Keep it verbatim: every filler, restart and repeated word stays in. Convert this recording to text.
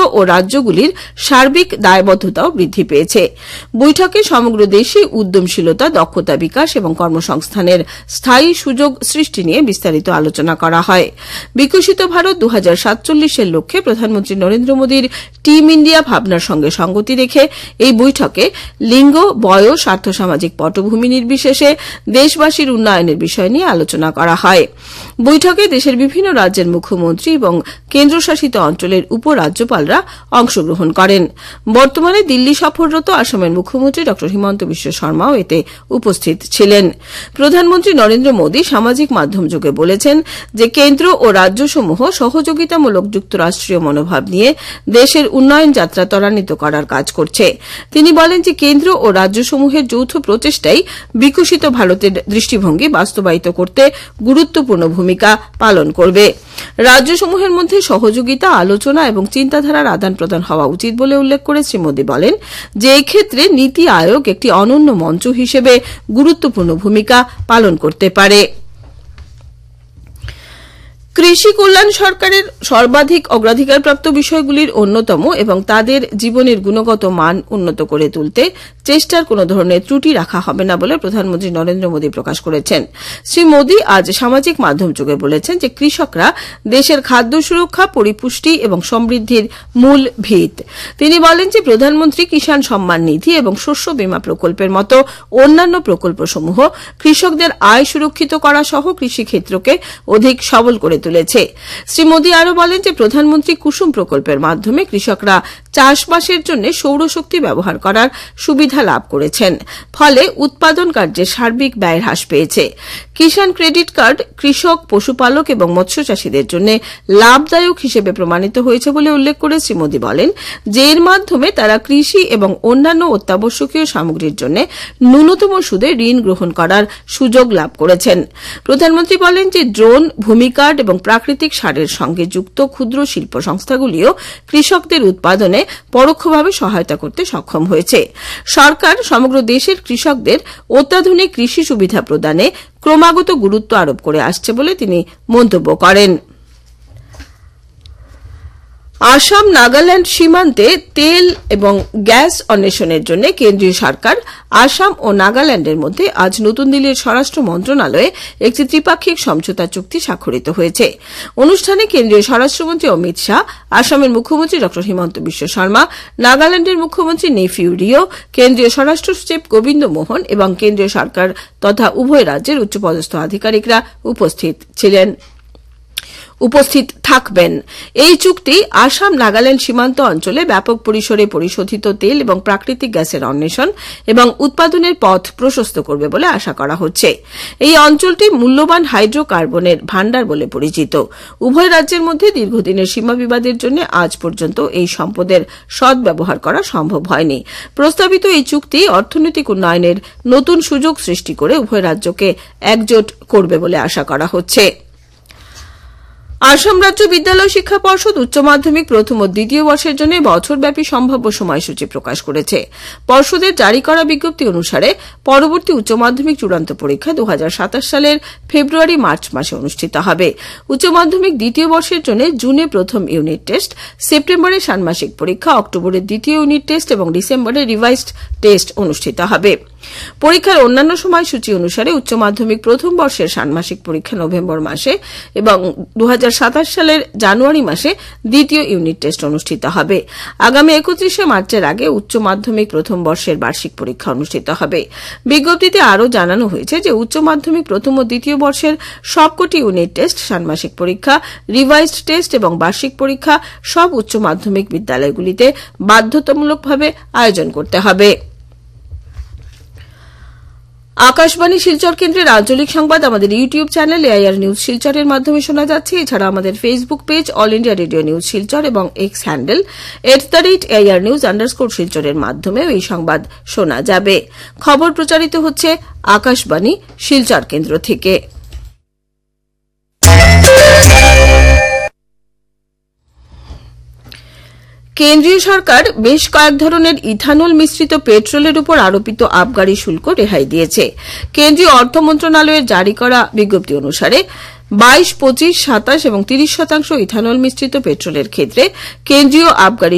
ও রাজ্যগুলির সার্বিক দায়বদ্ধতাও বৃদ্ধি পেয়েছে। বৈঠকে সমগ্র দেশে উদ্যমশীলতা, দক্ষতা বিকাশ এবং কর্মসংস্থানের স্থায়ী সুযোগ সৃষ্টি নিয়ে বিস্তারিত আলোচনা করা হয়। বিকশিত ভারত দু হাজার সাতচল্লিশের লক্ষ্যে প্রধানমন্ত্রী নরেন্দ্র মোদীর টিম ইন্ডিয়া ভাবনার সঙ্গে সঙ্গতি রেখে এই বৈঠকে লিঙ্গ, বয়স, আর্থসামাজিক পটভূমি নির্বিশেষে দেশবাসীর উন্নয়নের বিষয় নিয়ে আলোচনা করা হয়। বৈঠকে দেশের বিভিন্ন রাজ্যের মুখ্যমন্ত্রী এবং কেন্দ্রশাসিত অঞ্চলের উপরাজ্যপালরা অংশগ্রহণ করেন। বর্তমানে দিল্লি সফররত আসামের মুখ্যমন্ত্রী ড হিমন্ত বিশ্ব শর্মাও এতে উপস্থিত ছিলেন। প্রধানমন্ত্রী নরেন্দ্র মোদী সামাজিক মাধ্যম যোগে বলেছেন যে কেন্দ্র ও রাজ্যসমূহ সহযোগিতামূলক যুক্তরাষ্ট্রীয় মনোভাব নিয়ে দেশের উন্নয়ন যাত্রা ত্বরান্বিত করার কাজ করছে। তিনি বলেন যে কেন্দ্র ও রাজ্যসমূহের যৌথ প্রচেষ্টাই বিকশিত ভারতের দৃষ্টিভঙ্গি বাস্তবায়িত করতে গুরুত্বপূর্ণ ভূমিকা পালন করবে। রাজ্যসমূহের মধ্যে সহযোগিতা, আলোচনা এবং চিন্তাধারার আদান প্রদান হওয়া উচিত বলে উল্লেখ করে শ্রী মোদী বলেন যে এক্ষেত্রে নীতি আয়োগ একটি অনন্য মঞ্চ হিসেবে গুরুত্বপূর্ণ ভূমিকা পালন করতে পারে। কৃষি কল্যাণ সরকারের সর্বাধিক অগ্রাধিকারপ্রাপ্ত বিষয়গুলির অন্যতম এবং তাদের জীবনের গুণগত মান উন্নত করে তুলতে চেষ্টার কোন ধরনের ত্রুটি রাখা হবে না বলে প্রধানমন্ত্রী নরেন্দ্র মোদী প্রকাশ করেছেন। শ্রী মোদী আজ সামাজিক মাধ্যম যোগে বলেছেন যে কৃষকরা দেশের খাদ্য সুরক্ষা, পরিপুষ্টি এবং সমৃদ্ধির মূল ভিত। তিনি বলেন যে প্রধানমন্ত্রী কিষাণ সম্মান নিধি এবং শস্য বীমা প্রকল্পের মতো অন্যান্য প্রকল্পসমূহ কৃষকদের আয় সুরক্ষিত করা সহ কৃষিক্ষেত্রকে অধিক সবল করে তুলেছে। শ্রী মোদী আরও বলেন যে প্রধানমন্ত্রী কুসুম প্রকল্পের মাধ্যমে কৃষকরা চাষবাসের জন্য সৌরশক্তি ব্যবহার করার সুবিধা লাভ করেছেন, ফলে উৎপাদন কার্যে সার্বিক ব্যয় হ্রাস পেয়েছে। কিষাণ ক্রেডিট কার্ড কৃষক, পশুপালক এবং মৎস্যচাষীদের জন্য লাভদায়ক হিসেবে প্রমাণিত হয়েছে বলে উল্লেখ করে শ্রী মোদী বলেন যে এর মাধ্যমে তারা কৃষি এবং অন্যান্য অত্যাবশ্যকীয় সামগ্রীর জন্য ন্যূনতম সুদে ঋণ গ্রহণ করার সুযোগ লাভ করেছেন। প্রধানমন্ত্রী বলেন যে ড্রোন, ভূমিকার্ড এবং প্রাকৃতিক সারের সঙ্গে যুক্ত ক্ষুদ্র শিল্প সংস্থাগুলিও কৃষকদের উৎপাদনে পরোক্ষভাবে সহায়তা করতে সক্ষম হয়েছে। সরকার সমগ্র দেশের কৃষকদের অত্যাধুনিক কৃষি সুবিধা প্রদানে ক্রমাগত গুরুত্ব আরোপ করে আসছে বলে তিনি মন্তব্য করেন। আসাম নাগাল্যান্ড সীমান্তে তেল এবং গ্যাস অন্বেষণের জন্য কেন্দ্রীয় সরকার আসাম ও নাগাল্যান্ডের মধ্যে আজ নতুন দিল্লির স্বরাষ্ট্র মন্ত্রণালয়ে একটি ত্রিপাক্ষিক সমঝোতা চুক্তি স্বাক্ষরিত হয়েছে। অনুষ্ঠানে কেন্দ্রীয় স্বরাষ্ট্রমন্ত্রী অমিত শাহ, আসামের মুখ্যমন্ত্রী ড হিমন্ত বিশ্ব শর্মা, নাগাল্যান্ডের মুখ্যমন্ত্রী নেফিউ রিও, কেন্দ্রীয় স্বরাষ্ট্র সচিব গোবিন্দ মোহন এবং কেন্দ্রীয় সরকার তথা উভয় রাজ্যের উচ্চপদস্থ আধিকারিকরা উপস্থিত ছিলেন উপস্থিত থাকবেন। এই চুক্তি আসাম নাগাল্যান্ড সীমান্ত অঞ্চলে ব্যাপক পরিসরে পরিশোধিত তেল এবং প্রাকৃতিক গ্যাসের অন্বেষণ এবং উৎপাদনের পথ প্রশস্ত করবে বলে আশা করা হচ্ছে। এই অঞ্চলটি মূল্যবান হাইড্রোকার্বনের ভাণ্ডার বলে পরিচিত। উভয় রাজ্যের মধ্যে দীর্ঘদিনের সীমা বিবাদের জন্য আজ পর্যন্ত এই সম্পদের সদ্ব্যবহার করা সম্ভব হয়নি। প্রস্তাবিত এই চুক্তি অর্থনৈতিক উন্নয়নের নতুন সুযোগ সৃষ্টি করে উভয় রাজ্যকে একজোট করবে বলে আশা করা হচ্ছে। আসাম রাজ্য বিদ্যালয় শিক্ষা পর্ষদ উচ্চ মাধ্যমিক প্রথম ও দ্বিতীয় বর্ষের জন্য বছরব্যাপী সম্ভাব্য সময়সূচি প্রকাশ করেছে। পর্ষদের জারি করা বিজ্ঞপ্তি অনুসারে পরবর্তী উচ্চ মাধ্যমিক চূড়ান্ত পরীক্ষা দু হাজার সাতাশ সালের ফেব্রুয়ারি মার্চ মাসে অনুষ্ঠিত হবে। উচ্চ মাধ্যমিক দ্বিতীয় বর্ষের জন্য জুনে প্রথম ইউনিট টেস্ট, সেপ্টেম্বরে ষান্মাসিক পরীক্ষা, অক্টোবরে দ্বিতীয় ইউনিট টেস্ট এবং ডিসেম্বরে রিভাইজড টেস্ট অনুষ্ঠিত হবে। পরীক্ষার অন্যান্য সময়সূচি অনুসারে উচ্চ মাধ্যমিক প্রথম বর্ষের ষান্মাসিক পরীক্ষা নভেম্বর মাসে এবং দু হাজার সাতাশ সালের জানুয়ারি মাসে দ্বিতীয় ইউনিট টেস্ট অনুষ্ঠিত হবে। আগামী একত্রিশে মার্চের আগে উচ্চ মাধ্যমিক প্রথম বর্ষের বার্ষিক পরীক্ষা অনুষ্ঠিত হবে। বিজ্ঞপ্তিতে আরও জানানো হয়েছে যে উচ্চ মাধ্যমিক প্রথম ও দ্বিতীয় বর্ষের সবকটি ইউনিট টেস্ট, ষান্মাসিক পরীক্ষা, রিভাইজড টেস্ট এবং বার্ষিক পরীক্ষা সব উচ্চ মাধ্যমিক বিদ্যালয়গুলিতে বাধ্যতামূলকভাবে আয়োজন করতে হবে। আকাশবাণী শিলচর কেন্দ্রের আঞ্চলিক সংবাদ আমাদের ইউটিউব চ্যানেল এআইআর নিউজ শিলচরের মাধ্যমে শোনা যাচ্ছে। এছাড়া আমাদের Facebook page all India radio news Silchar এবং x handle at the rate AIR news underscore শিলচরের মাধ্যমেও এই সংবাদ শোনা যাবে। খবর প্রচারিত হচ্ছে আকাশবাণী শিলচর কেন্দ্র থেকে। কেন্দ্রীয় সরকার বেশ কয়েক ধরনের ইথানল মিশ্রিত পেট্রোলের উপর আরোপিত আবগারি শুল্ক রেহাই দিয়েছে। কেন্দ্রীয় অর্থ মন্ত্রণালয়ের জারি করা বিজ্ঞপ্তি অনুসারে বাইশ, পঁচিশ, সাতাশ এবং তিরিশ শতাংশ ইথানল মিশ্রিত পেট্রোলের ক্ষেত্রে কেন্দ্রীয় আবগারি